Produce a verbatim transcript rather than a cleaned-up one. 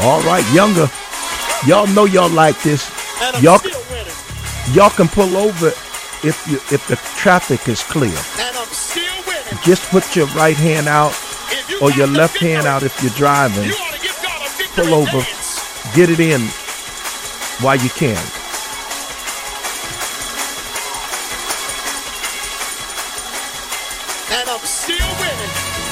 All right, younger. Y'all know y'all like this. And I'm Y'all, still winning. y'all can pull over if you if the traffic is clear. And I'm still winning. Just put your right hand out If you or got your the left victory, hand out if you're driving. you ought to give God a victory Pull over. dance. Get it in while you can. And I'm still winning.